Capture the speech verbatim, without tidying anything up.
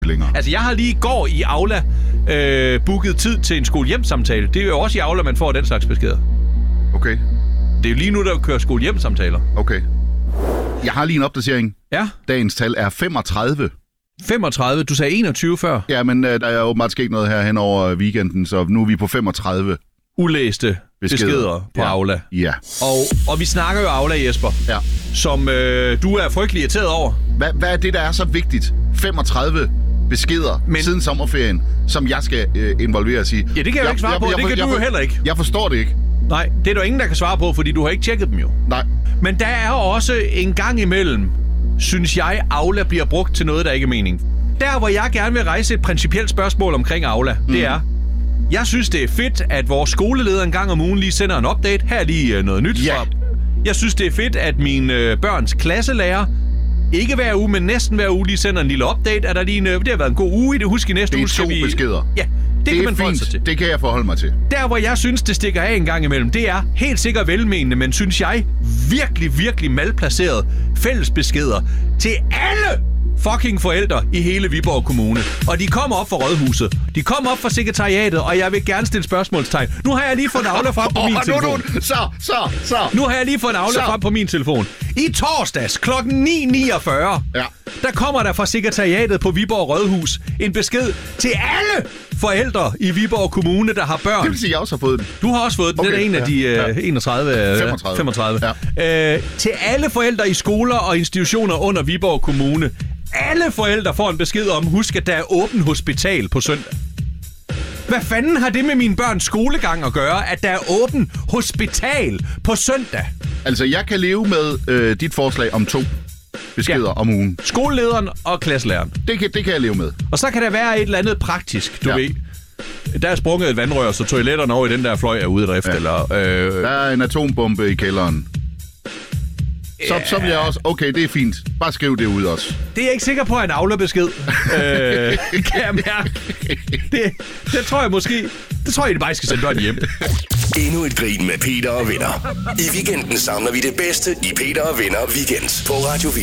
længere. Altså, jeg har lige i går i Aula øh, booket tid til en skole-hjem-samtale. Det er jo også i Aula, man får den slags beskeder. Okay. Det er jo lige nu, der kører skole-hjem-samtaler. Okay. Jeg har lige en opdatering. Ja. Dagens tal er femogtredive. femogtredive. Du sagde enogtyve før. Ja, men øh, der er åbenbart sket noget her hen over weekenden, så nu er vi på femogtredive. Ulæste beskeder, beskeder på ja. Aula. Ja. Og, og vi snakker jo Aula, Jesper. Ja. Som øh, du er frygtelig irriteret over. Hvad, hvad er det, der er så vigtigt? femogtredive beskeder men... siden sommerferien, som jeg skal øh, involveres i. Ja, det kan jeg, jeg jo ikke svare jeg, på. Jeg, det jeg, kan jeg, du jo heller ikke. Jeg forstår det ikke. Nej, det er der ingen, der kan svare på, fordi du har ikke tjekket dem jo. Nej. Men der er også en gang imellem, synes jeg, Aula bliver brugt til noget, der ikke er mening. Der, hvor jeg gerne vil rejse et principielt spørgsmål omkring Aula, mm. det er, jeg synes, det er fedt, at vores skoleleder en gang om ugen lige sender en update. Her er lige noget nyt ja. fra. Jeg synes, det er fedt, at mine øh, børns klasselærer ikke hver uge, men næsten hver uge lige sender en lille update. Er der lige en, det har været en god uge i det. Husk i næste uge. Det er to vi... beskeder. Ja, det, det kan man forholde sig til. Det kan jeg forholde mig til. Der, hvor jeg synes, det stikker af en gang imellem, det er helt sikkert velmenende, men synes jeg virkelig, virkelig malplaceret fællesbeskeder til alle fucking forældre i hele Viborg Kommune. Og de kommer op fra Rådhuset. De kommer op fra sekretariatet, og jeg vil gerne stille spørgsmålstegn. Nu har jeg lige fået en Aula frem på min oh, telefon. Nu, nu. Så, så, så. Nu har jeg lige fået en Aula frem på min telefon. I torsdags klokken ni niogfyrre, ja. der kommer der fra sekretariatet på Viborg Rådhus en besked til alle forældre i Viborg Kommune, der har børn. Det vil sige, at jeg også har fået den. Du har også fået den. Okay. Det er en af de ja. uh, enogtredive, femogtredive. femogtredive. Ja. Uh, til alle forældre i skoler og institutioner under Viborg Kommune. Alle forældre får en besked om, husk, at der er åbent hospital på søndag. Hvad fanden har det med mine børns skolegang at gøre, at der er åbent hospital på søndag? Altså, jeg kan leve med øh, dit forslag om to beskeder ja. om ugen. Skolelederen og klasselæreren. Det kan, det kan jeg leve med. Og så kan der være et eller andet praktisk, du ja. ved. Der er sprunget et vandrør, så toiletterne over i den der fløj er ude af drift. Ja. Eller, øh... Der er en atombombe i kælderen. Så, ja. så vil jeg også, okay, det er fint. Bare skriv det ud også. Det er jeg ikke sikker på, at en Aula-besked. øh, kan jeg mærke. Det, det tror jeg måske... Det tror jeg, det bare skal sende børn hjem. Endnu et grin med Peter og Venner. I weekenden samler vi det bedste i Peter og Venner Weekend på Radio